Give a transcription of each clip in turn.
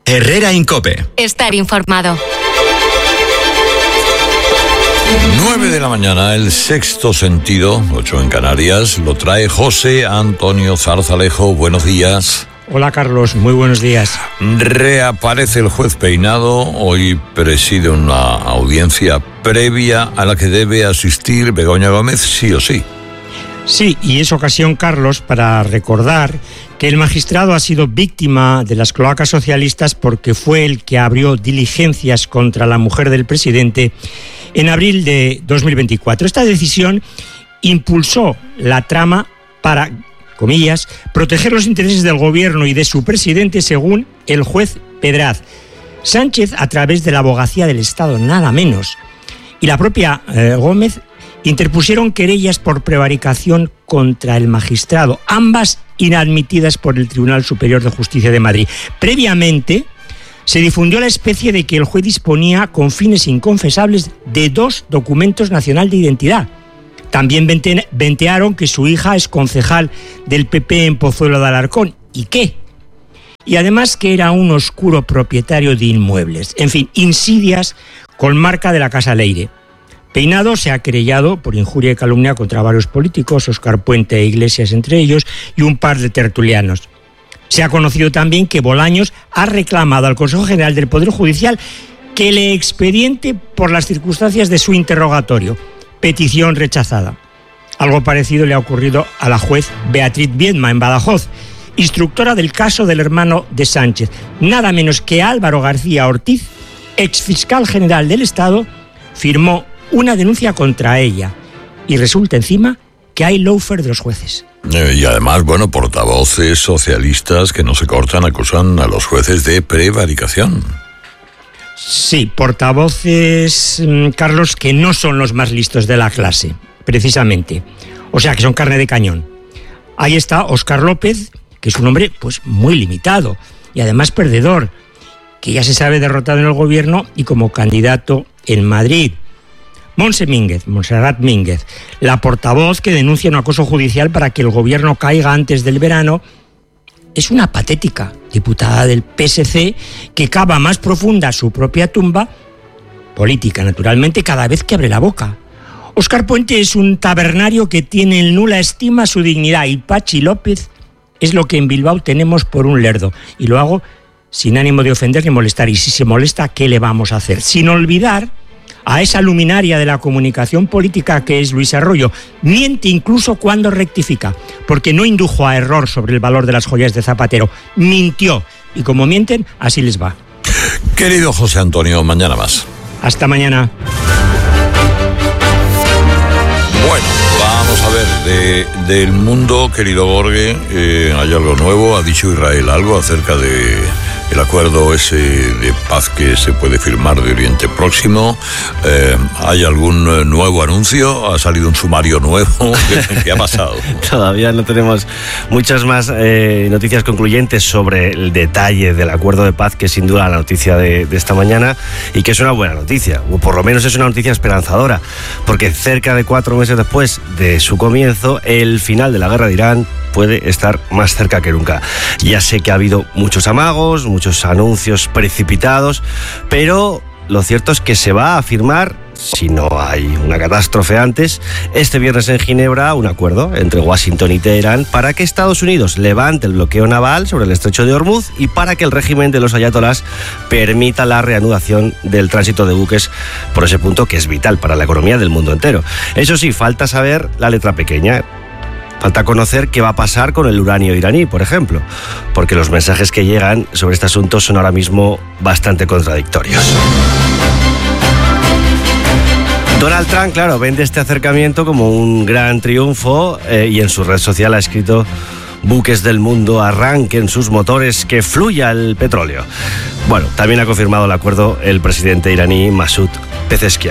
Herrera Incope. Estar informado. 9 de la mañana, el sexto sentido, 8 en Canarias, lo trae José Antonio Zarzalejo. Buenos días. Hola Carlos, muy buenos días. Reaparece el juez Peinado, hoy preside una audiencia previa a la que debe asistir Begoña Gómez sí o sí. Sí, y es ocasión, Carlos, para recordar que el magistrado ha sido víctima de las cloacas socialistas porque fue el que abrió diligencias contra la mujer del presidente en abril de 2024. Esta decisión impulsó la trama para, comillas, proteger los intereses del gobierno y de su presidente, según el juez Pedraz Sánchez, a través de la Abogacía del Estado, nada menos. Y la propia Gómez interpusieron querellas por prevaricación contra el magistrado, ambas inadmitidas por el Tribunal Superior de Justicia de Madrid. Previamente se difundió la especie de que el juez disponía con fines inconfesables de 2 documentos nacional de identidad. También ventearon que su hija es concejal del PP en Pozuelo de Alarcón. ¿Y qué? Y además que era un oscuro propietario de inmuebles. En fin, insidias con marca de la Casa Leire. Peinado se ha querellado por injuria y calumnia contra varios políticos, Óscar Puente e Iglesias entre ellos, y un par de tertulianos. Se ha conocido también que Bolaños ha reclamado al Consejo General del Poder Judicial que le expediente por las circunstancias de su interrogatorio. Petición rechazada. Algo parecido le ha ocurrido a la juez Beatriz Viedma en Badajoz, instructora del caso del hermano de Sánchez. Nada menos que Álvaro García Ortiz, exfiscal general del Estado, firmó una denuncia contra ella. Y resulta encima que hay lawfare de los jueces. Y además, portavoces socialistas que no se cortan acusan a los jueces de prevaricación. Sí, portavoces, Carlos, que no son los más listos de la clase, precisamente. O sea, que son carne de cañón. Ahí está Óscar López, que es un hombre pues muy limitado y además perdedor, que ya se sabe derrotado en el gobierno y como candidato en Madrid. Montserrat Mínguez, la portavoz que denuncia un acoso judicial para que el gobierno caiga antes del verano, es una patética diputada del PSC que cava más profunda su propia tumba, política naturalmente, cada vez que abre la boca. Óscar Puente es un tabernario que tiene en nula estima su dignidad y Pachi López es lo que en Bilbao tenemos por un lerdo. Y lo hago sin ánimo de ofender ni molestar. Y si se molesta, ¿qué le vamos a hacer? Sin olvidar a esa luminaria de la comunicación política que es Luis Arroyo. Miente incluso cuando rectifica, porque no indujo a error sobre el valor de las joyas de Zapatero. Mintió. Y como mienten, así les va. Querido José Antonio, mañana más. Hasta mañana. Bueno, vamos a ver, del mundo, querido Borge, hay algo nuevo. ¿Ha dicho Israel algo acerca de el acuerdo ese de paz que se puede firmar de Oriente Próximo? ¿Hay algún nuevo anuncio? ¿Ha salido un sumario nuevo? ¿Qué ha pasado? Todavía no tenemos muchas más noticias concluyentes sobre el detalle del acuerdo de paz, que es sin duda la noticia de esta mañana y que es una buena noticia, o por lo menos es una noticia esperanzadora, porque cerca de 4 meses después de su comienzo, el final de la guerra de Irán puede estar más cerca que nunca. Ya sé que ha habido muchos amagos, muchos anuncios precipitados, pero lo cierto es que se va a firmar, si no hay una catástrofe antes, este viernes en Ginebra, un acuerdo entre Washington y Teherán para que Estados Unidos levante el bloqueo naval sobre el estrecho de Hormuz y para que el régimen de los ayatolás permita la reanudación del tránsito de buques por ese punto que es vital para la economía del mundo entero. Eso sí, falta saber la letra pequeña. Falta conocer qué va a pasar con el uranio iraní, por ejemplo, porque los mensajes que llegan sobre este asunto son ahora mismo bastante contradictorios. Donald Trump, claro, vende este acercamiento como un gran triunfo y en su red social ha escrito: buques del mundo, arranquen sus motores, que fluya el petróleo. Bueno, también ha confirmado el acuerdo el presidente iraní Masoud Pezeshkian.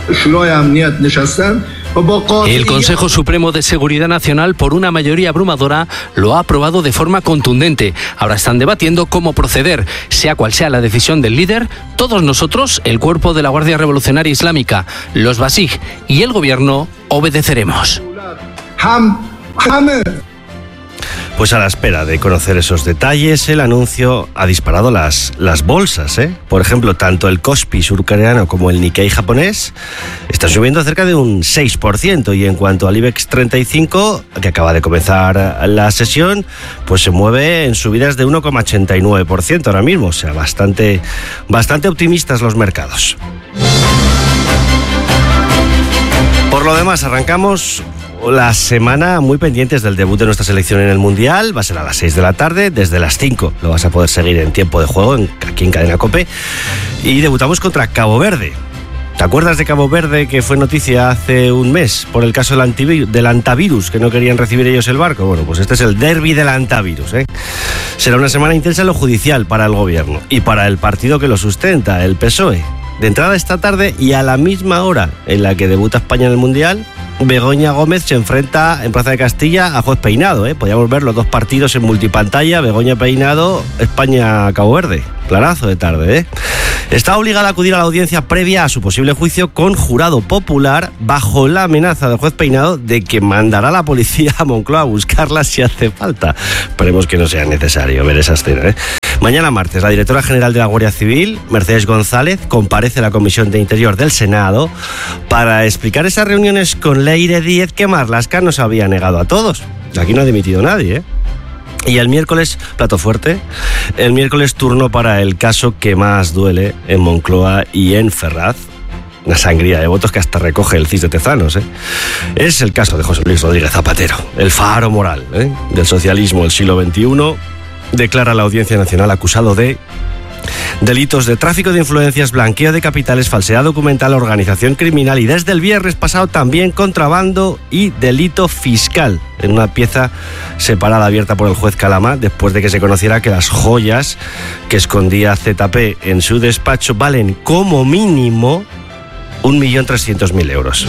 El Consejo Supremo de Seguridad Nacional, por una mayoría abrumadora, lo ha aprobado de forma contundente. Ahora están debatiendo cómo proceder. Sea cual sea la decisión del líder, todos nosotros, el cuerpo de la Guardia Revolucionaria Islámica, los Basij y el gobierno, obedeceremos. Pues a la espera de conocer esos detalles, el anuncio ha disparado las bolsas, ¿eh? Por ejemplo, tanto el Kospi surcoreano como el Nikkei japonés están subiendo cerca de un 6%, y en cuanto al IBEX 35, que acaba de comenzar la sesión, pues se mueve en subidas de 1,89% ahora mismo, o sea, bastante optimistas los mercados. Por lo demás, arrancamos la semana muy pendientes del debut de nuestra selección en el Mundial. Va a ser a las 6 de la tarde, desde las 5 lo vas a poder seguir en tiempo de juego aquí en Cadena COPE, y debutamos contra Cabo Verde. ¿Te acuerdas de Cabo Verde, que fue noticia hace un mes por el caso del antivirus, que no querían recibir ellos el barco? Bueno, pues este es el derbi del antivirus, ¿eh? Será una semana intensa en lo judicial para el gobierno y para el partido que lo sustenta, el PSOE. De entrada esta tarde, y a la misma hora en la que debuta España en el Mundial, Begoña Gómez se enfrenta en Plaza de Castilla a Juez Peinado, ¿eh? Podíamos ver los dos partidos en multipantalla, Begoña Peinado, España-Cabo Verde. Planazo de tarde, ¿eh? Está obligada a acudir a la audiencia previa a su posible juicio con jurado popular, bajo la amenaza del juez Peinado de que mandará a la policía a Moncloa a buscarla si hace falta. Esperemos que no sea necesario ver esa escena, ¿eh? Mañana martes, la directora general de la Guardia Civil, Mercedes González, comparece a la Comisión de Interior del Senado para explicar esas reuniones con Leire Díez que Marlaska nos había negado a todos. Aquí no ha dimitido nadie, ¿eh? Y el miércoles, plato fuerte, el miércoles turno para el caso que más duele en Moncloa y en Ferraz. Una sangría de votos que hasta recoge el CIS de Tezanos, ¿eh? Es el caso de José Luis Rodríguez Zapatero, el faro moral, ¿eh?, del socialismo del siglo XXI. Declara la Audiencia Nacional acusado de delitos de tráfico de influencias, blanqueo de capitales, falsedad documental, organización criminal y desde el viernes pasado también contrabando y delito fiscal, en una pieza separada abierta por el juez Calama, después de que se conociera que las joyas que escondía ZP en su despacho valen como mínimo 1.300.000 euros.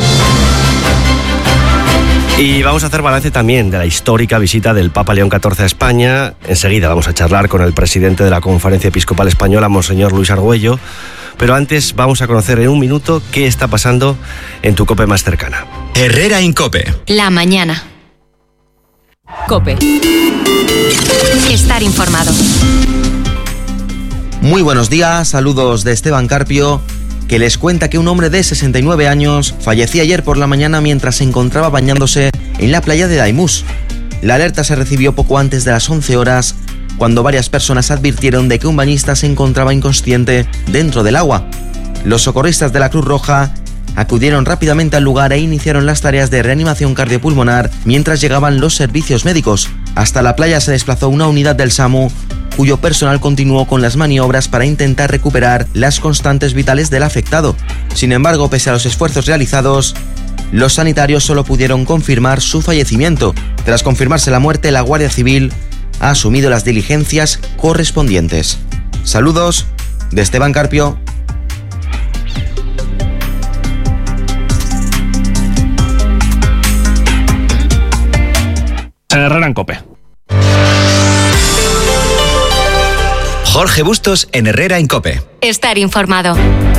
Y vamos a hacer balance también de la histórica visita del Papa León XIV a España. Enseguida vamos a charlar con el presidente de la Conferencia Episcopal Española, Monseñor Luis Argüello. Pero antes vamos a conocer en un minuto qué está pasando en tu COPE más cercana. Herrera Incope. La mañana. COPE. Estar informado. Muy buenos días, saludos de Esteban Carpio, que les cuenta que un hombre de 69 años falleció ayer por la mañana mientras se encontraba bañándose en la playa de Daimús. La alerta se recibió poco antes de las 11 horas, cuando varias personas advirtieron de que un bañista se encontraba inconsciente dentro del agua. Los socorristas de la Cruz Roja acudieron rápidamente al lugar e iniciaron las tareas de reanimación cardiopulmonar mientras llegaban los servicios médicos. Hasta la playa se desplazó una unidad del SAMU, cuyo personal continuó con las maniobras para intentar recuperar las constantes vitales del afectado. Sin embargo, pese a los esfuerzos realizados, los sanitarios solo pudieron confirmar su fallecimiento. Tras confirmarse la muerte, la Guardia Civil ha asumido las diligencias correspondientes. Saludos de Esteban Carpio. Herrera en COPE. Jorge Bustos en Herrera Incope. Estar informado.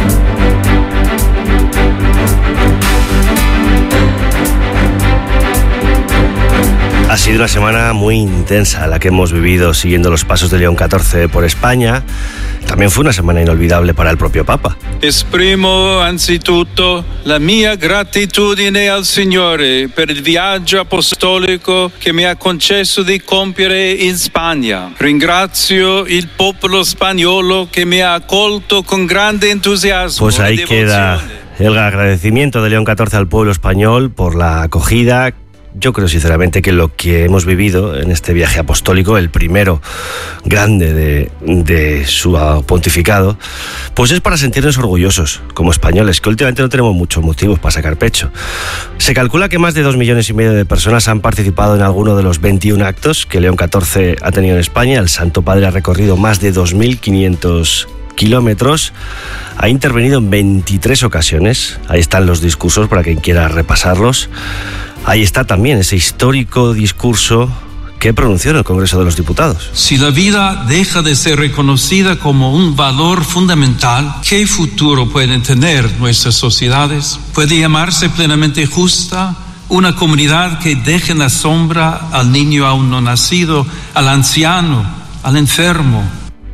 Ha sido una semana muy intensa la que hemos vivido siguiendo los pasos de León XIV por España. También fue una semana inolvidable para el propio Papa. Esprimo anzitutto la mia gratitudine al Signore per il viaggio apostolico che mi ha concesso di compiere in Spagna. Ringrazio il popolo spagnolo che mi ha accolto con grande entusiasmo. Pues ahí queda el agradecimiento de León XIV al pueblo español por la acogida. Yo creo sinceramente que lo que hemos vivido en este viaje apostólico, el primero grande de su pontificado, pues es para sentirnos orgullosos como españoles, que últimamente no tenemos muchos motivos para sacar pecho. Se calcula que más de 2,5 millones de personas han participado en alguno de los 21 actos que León XIV ha tenido en España. El Santo Padre ha recorrido más de 2.500 kilómetros, ha intervenido en 23 ocasiones. Ahí están los discursos para quien quiera repasarlos. Ahí está también ese histórico discurso que pronunció en el Congreso de los Diputados. Si la vida deja de ser reconocida como un valor fundamental, ¿qué futuro pueden tener nuestras sociedades? ¿Puede llamarse plenamente justa, una comunidad que deje en la sombra al niño aún no nacido, al anciano, al enfermo.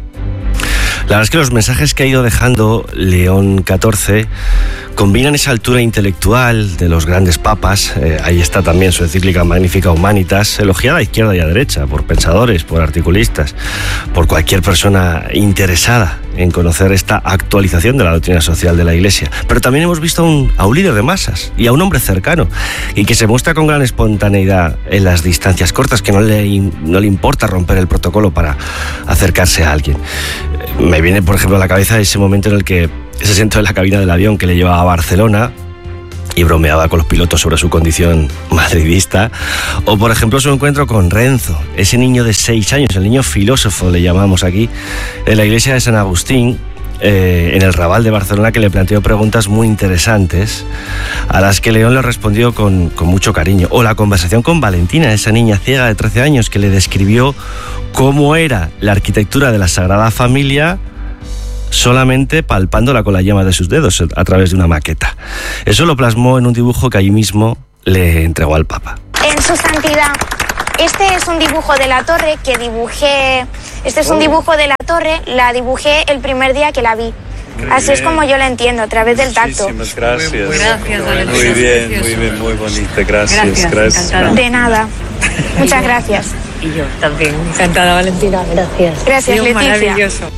La verdad es que los mensajes que ha ido dejando León XIV combinan esa altura intelectual de los grandes papas. Ahí está también su encíclica Magnificat Humanitas, elogiada a izquierda y a derecha, por pensadores, por articulistas, por cualquier persona interesada en conocer esta actualización de la doctrina social de la Iglesia. Pero también hemos visto a un líder de masas y a un hombre cercano y que se muestra con gran espontaneidad en las distancias cortas, que no le importa romper el protocolo para acercarse a alguien. Me viene, por ejemplo, a la cabeza ese momento en el que se sentó en la cabina del avión que le llevaba a Barcelona y bromeaba con los pilotos sobre su condición madridista. O, por ejemplo, su encuentro con Renzo, ese niño de 6 años, el niño filósofo, le llamamos aquí, en la iglesia de San Agustín, en el Raval de Barcelona, que le planteó preguntas muy interesantes a las que León le respondió con mucho cariño. O la conversación con Valentina, esa niña ciega de 13 años que le describió cómo era la arquitectura de la Sagrada Familia solamente palpándola con la yema de sus dedos a través de una maqueta. Eso lo plasmó en un dibujo que allí mismo le entregó al Papa. En su santidad, este es un dibujo de la torre que dibujé. Este es un dibujo de la torre, la dibujé el primer día que la vi. Así es como yo la entiendo, a través del tacto. Muchísimas gracias. Gracias, Valentina. Muy bien, muy bonita. Gracias. Encantada. De nada. Muchas gracias. Y yo también, encantada, Valentina. Gracias. Gracias, Dios, Leticia. maravilloso.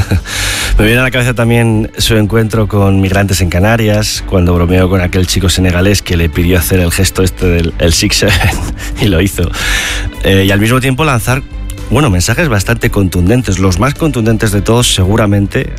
Me viene a la cabeza también su encuentro con migrantes en Canarias, cuando bromeó con aquel chico senegalés que le pidió hacer el gesto este del 6-7 y lo hizo. Y al mismo tiempo lanzar mensajes bastante contundentes, los más contundentes de todos seguramente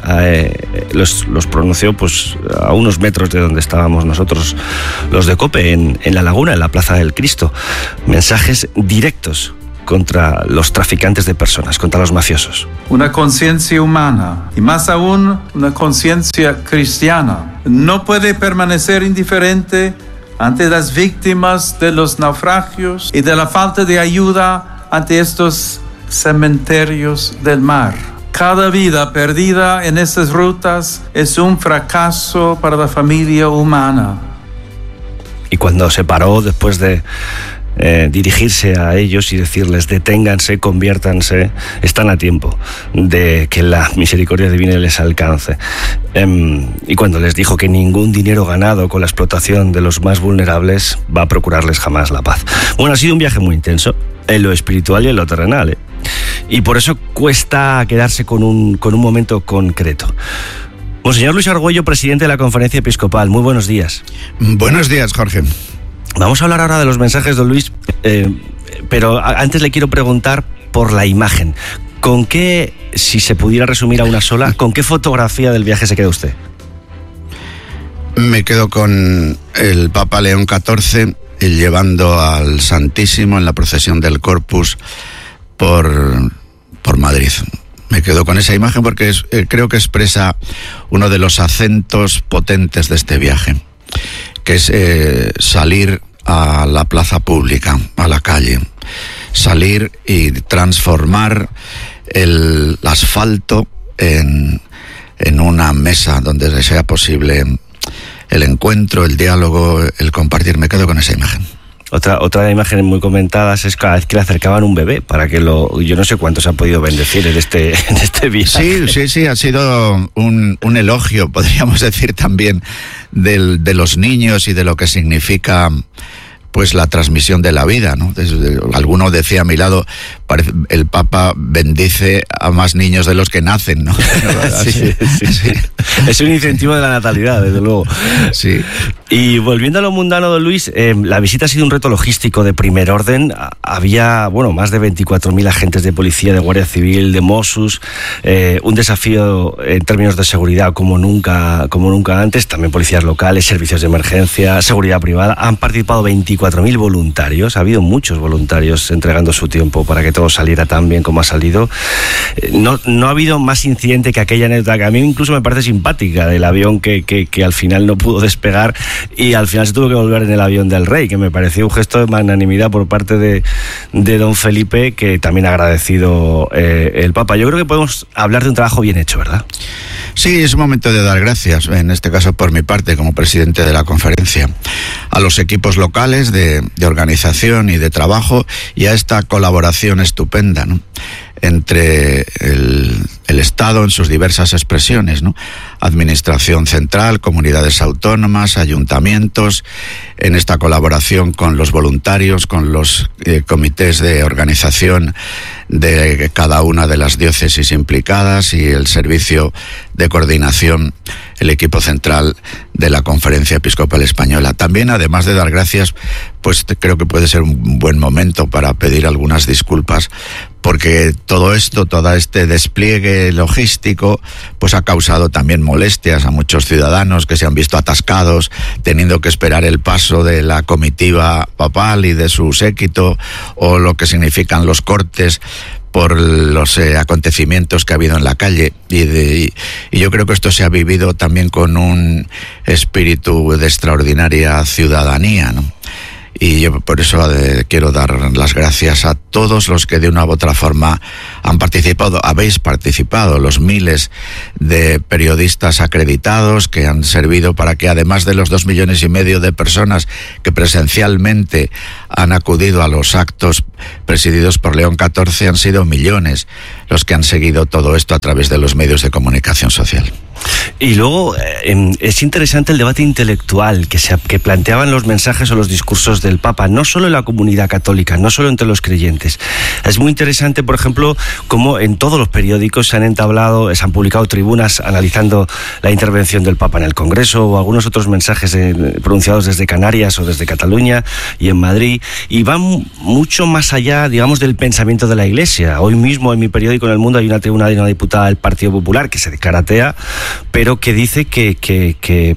los pronunció pues a unos metros de donde estábamos nosotros, los de COPE, en La Laguna, en la Plaza del Cristo. Mensajes directos contra los traficantes de personas, contra los mafiosos. Una conciencia humana y más aún una conciencia cristiana no puede permanecer indiferente ante las víctimas de los naufragios y de la falta de ayuda ante estos cementerios del mar. Cada vida perdida en estas rutas es un fracaso para la familia humana. Y cuando se paró después de dirigirse a ellos y decirles: deténganse, conviértanse, están a tiempo de que la misericordia divina les alcance. Y cuando les dijo que ningún dinero ganado con la explotación de los más vulnerables va a procurarles jamás la paz. Bueno, ha sido un viaje muy intenso en lo espiritual y en lo terrenal, y por eso cuesta quedarse con un momento concreto. Monseñor Luis Argüello, presidente de la Conferencia Episcopal, muy buenos días. Buenos días, Jorge. Vamos a hablar ahora de los mensajes, don Luis, pero antes le quiero preguntar por la imagen. ¿Con qué, si se pudiera resumir a una sola, con qué fotografía del viaje se queda usted? Me quedo con el Papa León XIV llevando al Santísimo en la procesión del Corpus por Madrid. Me quedo con esa imagen porque creo que expresa uno de los acentos potentes de este viaje, que es salir a la plaza pública, a la calle, salir y transformar el asfalto en una mesa donde sea posible el encuentro, el diálogo, el compartir. Me quedo con esa imagen. Otra de imágenes muy comentadas es cada vez que le acercaban un bebé para que yo no sé cuántos han podido bendecir en este viaje. Sí, ha sido un elogio, podríamos decir también, de los niños y de lo que significa pues la transmisión de la vida, ¿no? Alguno decía a mi lado, el Papa bendice a más niños de los que nacen, ¿no? Sí. Es un incentivo de la natalidad, desde luego. Sí. Y volviendo a lo mundano, don Luis, la visita ha sido un reto logístico de primer orden. Había, más de 24.000 agentes de policía, de Guardia Civil, de Mossos, un desafío en términos de seguridad como nunca antes, también policías locales, servicios de emergencia, seguridad privada. Han participado 24.000 voluntarios, ha habido muchos voluntarios entregando su tiempo para que todo saliera tan bien como ha salido. No ha habido más incidente que aquella anécdota que a mí incluso me parece simpática, del avión que al final no pudo despegar y al final se tuvo que volver en el avión del rey, que me pareció un gesto de magnanimidad por parte de don Felipe, que también ha agradecido el Papa. Yo creo que podemos hablar de un trabajo bien hecho, ¿verdad? Sí, es un momento de dar gracias, en este caso por mi parte, como presidente de la conferencia, a los equipos locales de organización y de trabajo y a esta colaboración estupenda, ¿no?, entre el Estado en sus diversas expresiones, ¿no?, Administración central, comunidades autónomas, ayuntamientos, en esta colaboración con los voluntarios, con los comités de organización de cada una de las diócesis implicadas y el servicio de coordinación, el equipo central de la Conferencia Episcopal Española. También, además de dar gracias, pues creo que puede ser un buen momento para pedir algunas disculpas, porque todo este despliegue logístico, pues ha causado también molestias a muchos ciudadanos que se han visto atascados, teniendo que esperar el paso de la comitiva papal y de su séquito, o lo que significan los cortes por los acontecimientos que ha habido en la calle, y yo creo que esto se ha vivido también con un espíritu de extraordinaria ciudadanía, ¿no? Y yo por eso quiero dar las gracias a todos los que de una u otra forma han participado, habéis participado, los miles de periodistas acreditados que han servido para que, además de los 2,5 millones de personas que presencialmente han acudido a los actos presididos por León XIV, han sido millones los que han seguido todo esto a través de los medios de comunicación social. Y luego es interesante el debate intelectual que planteaban los mensajes o los discursos del Papa, no solo en la comunidad católica, no solo entre los creyentes. Es muy interesante, por ejemplo, cómo en todos los periódicos se han publicado tribunas analizando la intervención del Papa en el Congreso, o algunos otros mensajes pronunciados desde Canarias o desde Cataluña y en Madrid, y van mucho más allá, digamos, del pensamiento de la Iglesia. Hoy mismo en mi periódico, en El Mundo, hay una tribuna de una diputada del Partido Popular que se declara atea, pero que dice que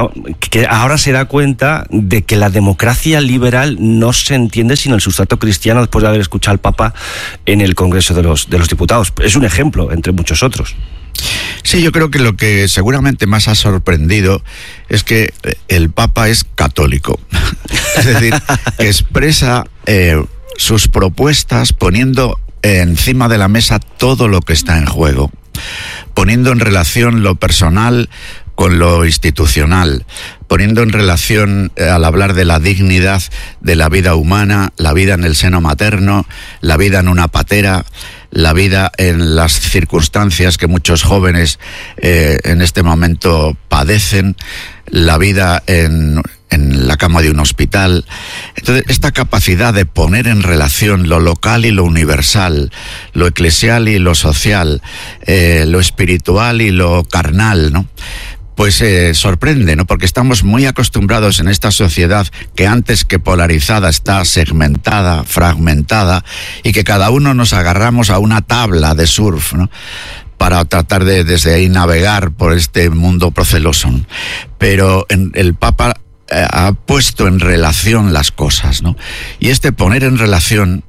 ahora se da cuenta de que la democracia liberal no se entiende sin el sustrato cristiano, después de haber escuchado al Papa en el Congreso de los Diputados. Es un ejemplo, entre muchos otros. Sí, yo creo que lo que seguramente más ha sorprendido es que el Papa es católico. Es decir, que expresa sus propuestas poniendo encima de la mesa todo lo que está en juego, poniendo en relación lo personal con lo institucional, poniendo en relación, al hablar de la dignidad de la vida humana, la vida en el seno materno, la vida en una patera, la vida en las circunstancias que muchos jóvenes en este momento padecen, la vida en la cama de un hospital. Entonces, esta capacidad de poner en relación lo local y lo universal, lo eclesial y lo social, lo espiritual y lo carnal, ¿no?, pues sorprende, ¿no?, porque estamos muy acostumbrados en esta sociedad que antes que polarizada está segmentada, fragmentada, y que cada uno nos agarramos a una tabla de surf, ¿no?, para tratar de desde ahí navegar por este mundo proceloso. Pero el Papa ha puesto en relación las cosas, ¿no? Y este poner en relación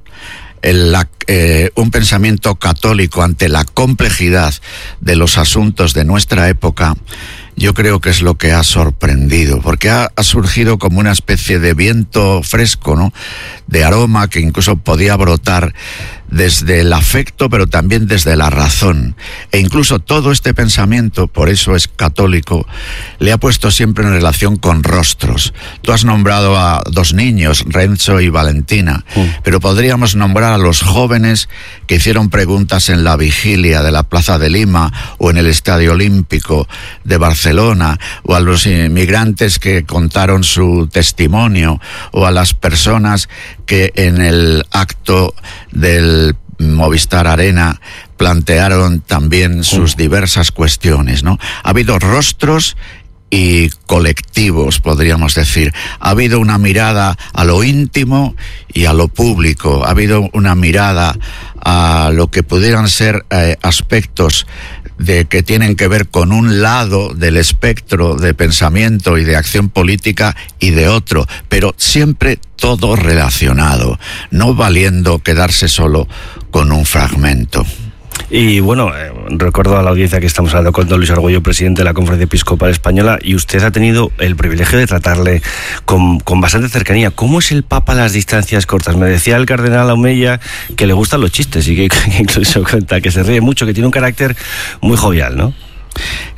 un pensamiento católico ante la complejidad de los asuntos de nuestra época, yo creo que es lo que ha sorprendido, porque ha surgido como una especie de viento fresco, ¿no?, de aroma que incluso podía brotar desde el afecto, pero también desde la razón. E incluso todo este pensamiento, por eso es católico, le ha puesto siempre en relación con rostros. Tú has nombrado a 2 niños, Renzo y Valentina, pero podríamos nombrar a los jóvenes que hicieron preguntas en la vigilia de la Plaza de Lima o en el Estadio Olímpico de Barcelona, o a los inmigrantes que contaron su testimonio, o a las personas que en el acto del Movistar Arena plantearon también sus diversas cuestiones, ¿no? Ha habido rostros y colectivos, podríamos decir. Ha habido una mirada a lo íntimo y a lo público. Ha habido una mirada a lo que pudieran ser aspectos que tienen que ver con un lado del espectro de pensamiento y de acción política y de otro, pero siempre todo relacionado, no valiendo quedarse solo con un fragmento. Y bueno, recuerdo a la audiencia que estamos hablando con don Luis Argüello, presidente de la Conferencia Episcopal Española, y usted ha tenido el privilegio de tratarle con bastante cercanía. ¿Cómo es el Papa a las distancias cortas? Me decía el cardenal Omeya que le gustan los chistes y que incluso cuenta que se ríe mucho, que tiene un carácter muy jovial, ¿no?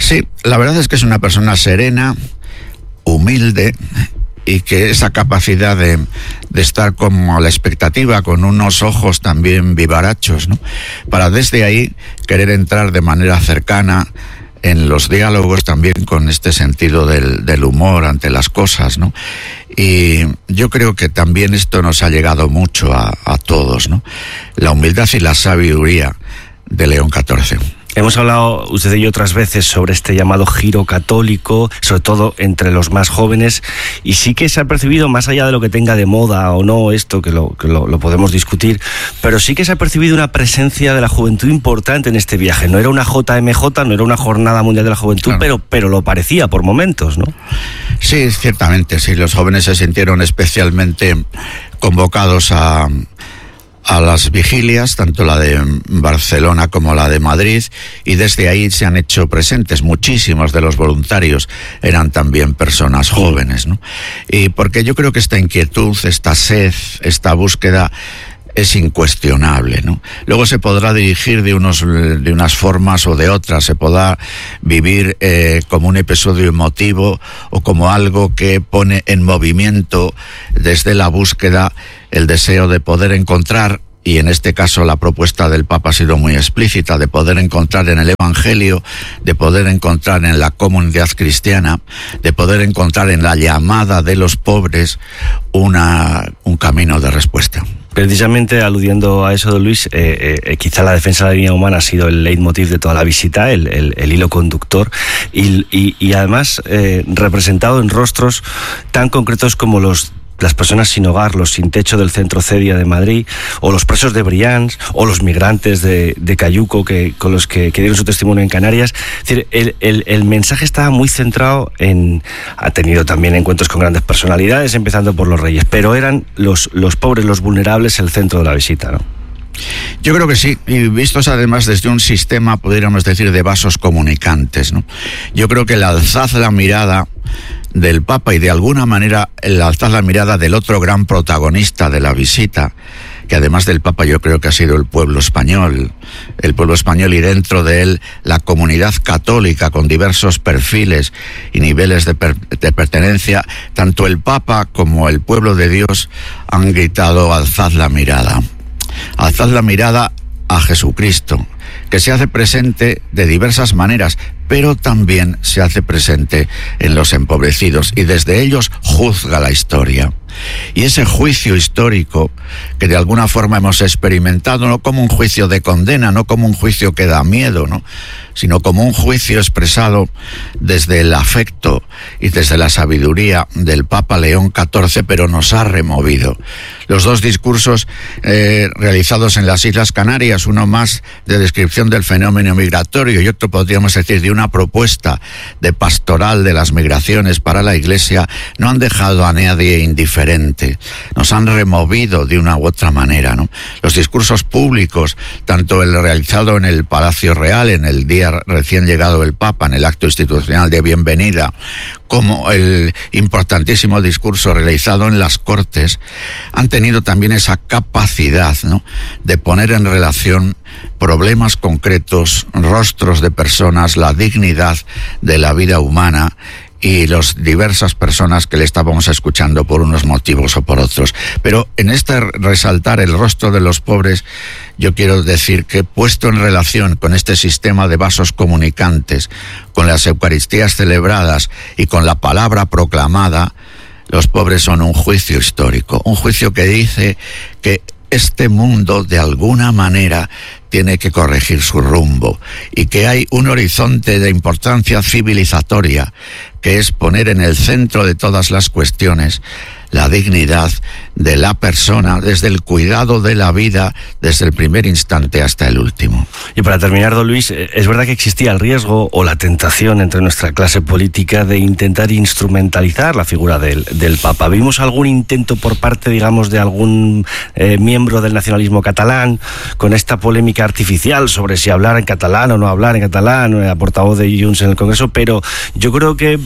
Sí, la verdad es que es una persona serena, humilde, y que esa capacidad de estar como a la expectativa, con unos ojos también vivarachos, ¿no? Para desde ahí querer entrar de manera cercana en los diálogos, también con este sentido del humor ante las cosas, ¿no? Y yo creo que también esto nos ha llegado mucho a todos, ¿no? La humildad y la sabiduría de León XIV. Hemos hablado usted y yo otras veces sobre este llamado giro católico, sobre todo entre los más jóvenes, y sí que se ha percibido, más allá de lo que tenga de moda o no esto, que lo podemos discutir, pero sí que se ha percibido una presencia de la juventud importante en este viaje. No era una JMJ, no era una Jornada Mundial de la Juventud, claro, pero lo parecía por momentos, ¿no? Sí, ciertamente, sí, los jóvenes se sintieron especialmente convocados a las vigilias, tanto la de Barcelona como la de Madrid, y desde ahí se han hecho presentes. Muchísimos de los voluntarios eran también personas jóvenes, ¿no? Y porque yo creo que esta inquietud, esta sed, esta búsqueda es incuestionable, ¿no? Luego se podrá dirigir de unas formas o de otras, se podrá vivir como un episodio emotivo o como algo que pone en movimiento desde la búsqueda el deseo de poder encontrar, y en este caso la propuesta del Papa ha sido muy explícita, de poder encontrar en el Evangelio, de poder encontrar en la comunidad cristiana, de poder encontrar en la llamada de los pobres un camino de respuesta. Precisamente aludiendo a eso, don Luis, quizá la defensa de la dignidad humana ha sido el leitmotiv de toda la visita, el hilo conductor, y además representado en rostros tan concretos como las personas sin hogar, los sin techo del centro Cedia de Madrid, o los presos de Brians, o los migrantes de Cayuco con los que dieron su testimonio en Canarias. Es decir, el mensaje estaba muy centrado ha tenido también encuentros con grandes personalidades, empezando por los reyes, pero eran los pobres, los vulnerables, el centro de la visita, ¿no? Yo creo que sí, y vistos además desde un sistema, podríamos decir, de vasos comunicantes, ¿no? Yo creo que el alzad la mirada del Papa y de alguna manera el alzar la mirada del otro gran protagonista de la visita, que además del Papa yo creo que ha sido el pueblo español y dentro de él la comunidad católica con diversos perfiles y niveles de pertenencia. Tanto el Papa como el pueblo de Dios han gritado: alzad la mirada a Jesucristo, que se hace presente de diversas maneras, pero también se hace presente en los empobrecidos, y desde ellos juzga la historia. Y ese juicio histórico que de alguna forma hemos experimentado, no como un juicio de condena, no como un juicio que da miedo, ¿no?, sino como un juicio expresado desde el afecto y desde la sabiduría del Papa León XIV, pero nos ha removido. Los dos discursos realizados en las Islas Canarias, uno más de descripción del fenómeno migratorio y otro, podríamos decir, de una propuesta de pastoral de las migraciones para la Iglesia, no han dejado a nadie indiferente, nos han removido de una u otra manera, ¿no? Los discursos públicos, tanto el realizado en el Palacio Real, en el día recién llegado el Papa, en el acto institucional de bienvenida, como el importantísimo discurso realizado en las Cortes, han tenido también esa capacidad, ¿no?, de poner en relación problemas concretos, rostros de personas, la dignidad de la vida humana y las diversas personas que le estábamos escuchando por unos motivos o por otros. Pero en este resaltar el rostro de los pobres, yo quiero decir que, puesto en relación con este sistema de vasos comunicantes, con las Eucaristías celebradas y con la palabra proclamada, los pobres son un juicio histórico, un juicio que dice que este mundo de alguna manera tiene que corregir su rumbo y que hay un horizonte de importancia civilizatoria, que es poner en el centro de todas las cuestiones la dignidad de la persona, desde el cuidado de la vida, desde el primer instante hasta el último. Y para terminar, don Luis, ¿es verdad que existía el riesgo o la tentación entre nuestra clase política de intentar instrumentalizar la figura del Papa? ¿Vimos algún intento por parte, digamos, de algún miembro del nacionalismo catalán con esta polémica artificial sobre si hablar en catalán o no hablar en catalán, la portavoz de Junts en el Congreso? Pero yo creo que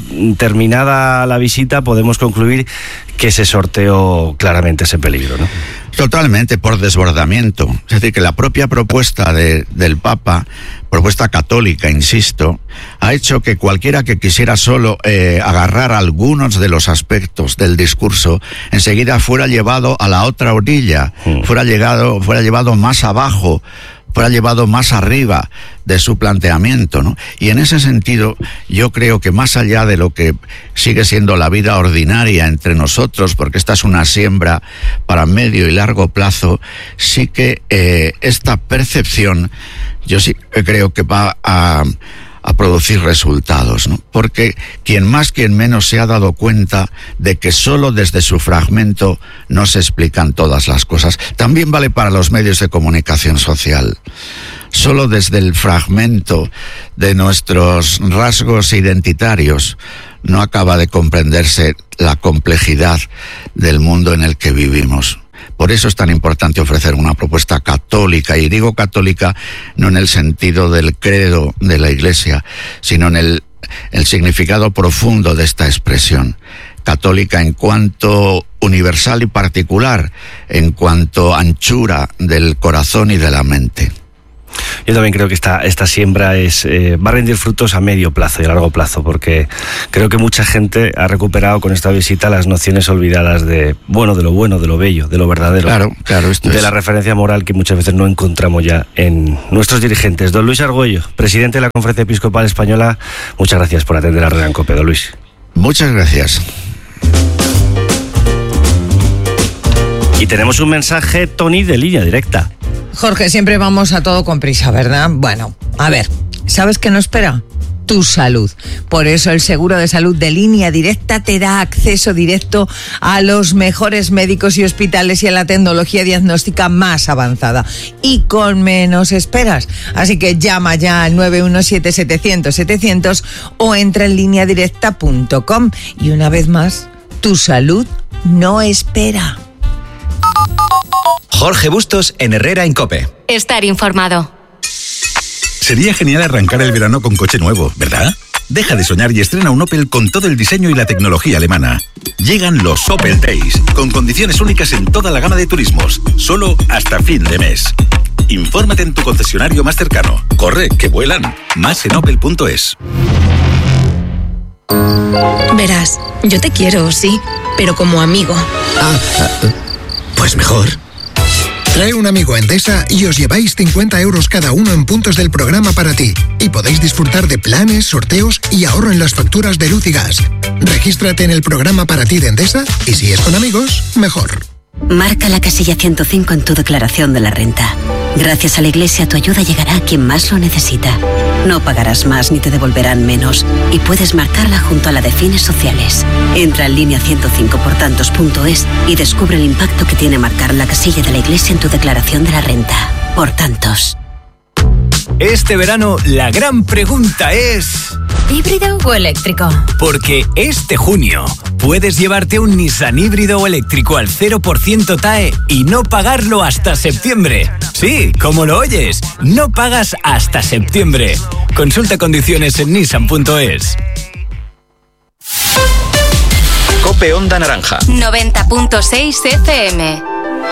terminada la visita podemos concluir que ese sorteo claramente es en peligro, ¿no? Totalmente, por desbordamiento. Es decir, que la propia propuesta del Papa, propuesta católica, insisto, ha hecho que cualquiera que quisiera solo agarrar algunos de los aspectos del discurso, enseguida fuera llevado a la otra orilla, fuera llevado más abajo, fuera llevado más arriba de su planteamiento, ¿no? Y en ese sentido, yo creo que más allá de lo que sigue siendo la vida ordinaria entre nosotros, porque esta es una siembra para medio y largo plazo, sí que esta percepción, yo sí creo que va a producir resultados, ¿no? Porque quien más, quien menos se ha dado cuenta de que solo desde su fragmento no se explican todas las cosas. También vale para los medios de comunicación social. Solo desde el fragmento de nuestros rasgos identitarios no acaba de comprenderse la complejidad del mundo en el que vivimos. Por eso es tan importante ofrecer una propuesta católica, y digo católica no en el sentido del credo de la Iglesia, sino en el significado profundo de esta expresión. Católica en cuanto universal y particular, en cuanto anchura del corazón y de la mente. Yo también creo que esta siembra va a rendir frutos a medio plazo y a largo plazo, porque creo que mucha gente ha recuperado con esta visita las nociones olvidadas de lo bueno, de lo bello, de lo verdadero. Claro, esto de es la referencia moral que muchas veces no encontramos ya en nuestros dirigentes. Don Luis Argüello, presidente de la Conferencia Episcopal Española, muchas gracias por atender a Herrera en COPE, don Luis. Muchas gracias. Y tenemos un mensaje, Tony, de Línea Directa. Jorge, siempre vamos a todo con prisa, ¿verdad? Bueno, a ver, ¿sabes qué nos espera? Tu salud. Por eso el seguro de salud de Línea Directa te da acceso directo a los mejores médicos y hospitales y a la tecnología diagnóstica más avanzada y con menos esperas. Así que llama ya al 917-700-700 o entra en lineadirecta.com. Y una vez más, tu salud no espera. Jorge Bustos en Herrera en COPE. Estar informado. Sería genial arrancar el verano con coche nuevo, ¿verdad? Deja de soñar y estrena un Opel con todo el diseño y la tecnología alemana. Llegan los Opel Days, con condiciones únicas en toda la gama de turismos, solo hasta fin de mes. Infórmate en tu concesionario más cercano. Corre, que vuelan. Más en opel.es. Verás, yo te quiero, sí, pero como amigo. Pues mejor. Trae un amigo a Endesa y os lleváis 50 euros cada uno en puntos del programa para ti. Y podéis disfrutar de planes, sorteos y ahorro en las facturas de luz y gas. Regístrate en el programa para ti de Endesa y si es con amigos, mejor. Marca la casilla 105 en tu declaración de la renta. Gracias a la Iglesia, tu ayuda llegará a quien más lo necesita. No pagarás más ni te devolverán menos y puedes marcarla junto a la de fines sociales. Entra en línea105portantos.es y descubre el impacto que tiene marcar la casilla de la Iglesia en tu declaración de la renta. Por tantos. Este verano la gran pregunta es... ¿híbrido o eléctrico? Porque este junio puedes llevarte un Nissan híbrido o eléctrico al 0% TAE y no pagarlo hasta septiembre. Sí, como lo oyes, no pagas hasta septiembre. Consulta condiciones en nissan.es. COPE Onda Naranja 90.6 FM.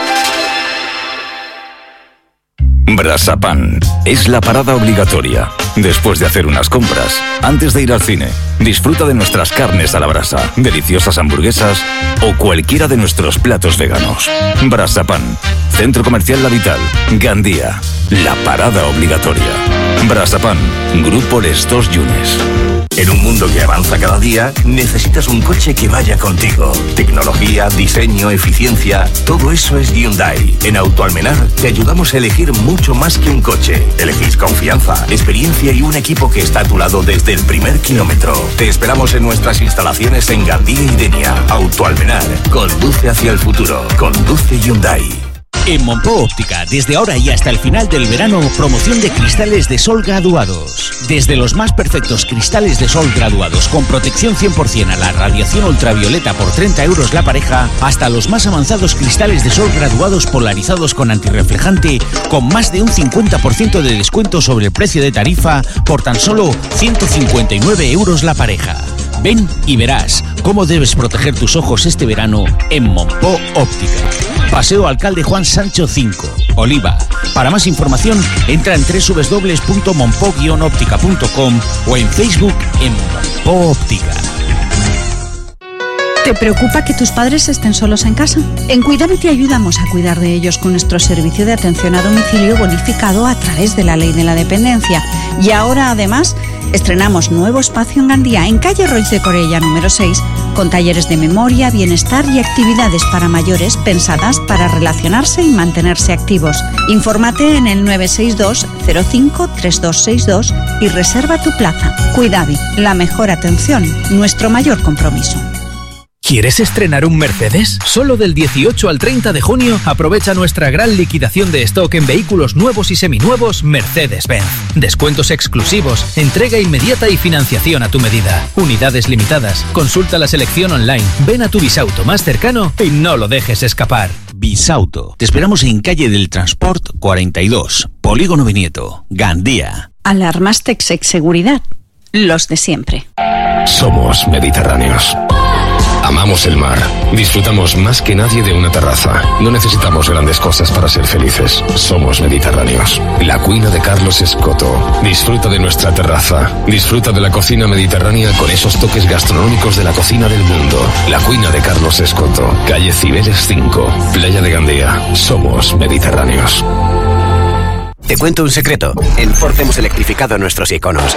Brasapan es la parada obligatoria. Después de hacer unas compras, antes de ir al cine, disfruta de nuestras carnes a la brasa, deliciosas hamburguesas o cualquiera de nuestros platos veganos. Brasapan, Centro Comercial La Vital, Gandía, la parada obligatoria. Brasapan, Grupo Les Dos Yunes. En un mundo que avanza cada día, necesitas un coche que vaya contigo. Tecnología, diseño, eficiencia, todo eso es Hyundai. En Autoalmenar te ayudamos a elegir mucho más que un coche. Elegís confianza, experiencia y un equipo que está a tu lado desde el primer kilómetro. Te esperamos en nuestras instalaciones en Gandía y Denia. Autoalmenar, conduce hacia el futuro. Conduce Hyundai. En Monpro Óptica, desde ahora y hasta el final del verano, promoción de cristales de sol graduados. Desde los más perfectos cristales de sol graduados con protección 100% a la radiación ultravioleta por 30 euros la pareja, hasta los más avanzados cristales de sol graduados polarizados con antirreflejante con más de un 50% de descuento sobre el precio de tarifa por tan solo 159 euros la pareja. Ven y verás cómo debes proteger tus ojos este verano en Monpó Óptica. Paseo Alcalde Juan Sancho 5, Oliva. Para más información, entra en www.monpo-óptica.com o en Facebook en Monpó Óptica. ¿Te preocupa que tus padres estén solos en casa? En Cuidame te ayudamos a cuidar de ellos con nuestro servicio de atención a domicilio bonificado a través de la Ley de la Dependencia. Y ahora, además, estrenamos nuevo espacio en Gandía, en calle Roig de Corella número 6, con talleres de memoria, bienestar y actividades para mayores pensadas para relacionarse y mantenerse activos. Infórmate en el 962 05 3262 y reserva tu plaza. Cuidame, la mejor atención, nuestro mayor compromiso. ¿Quieres estrenar un Mercedes? Solo del 18 al 30 de junio aprovecha nuestra gran liquidación de stock en vehículos nuevos y seminuevos Mercedes-Benz. Descuentos exclusivos, entrega inmediata y financiación a tu medida. Unidades limitadas. Consulta la selección online. Ven a tu Bisauto más cercano y no lo dejes escapar. Bisauto. Te esperamos en calle del Transport 42, Polígono Vinieto, Gandía. Alarmas Texex Seguridad. Los de siempre. Somos mediterráneos. Amamos el mar. Disfrutamos más que nadie de una terraza. No necesitamos grandes cosas para ser felices. Somos mediterráneos. La Cuina de Carlos Escoto. Disfruta de nuestra terraza. Disfruta de la cocina mediterránea con esos toques gastronómicos de la cocina del mundo. La Cuina de Carlos Escoto. Calle Cibeles 5. Playa de Gandía. Somos mediterráneos. Te cuento un secreto. En Ford hemos electrificado nuestros iconos.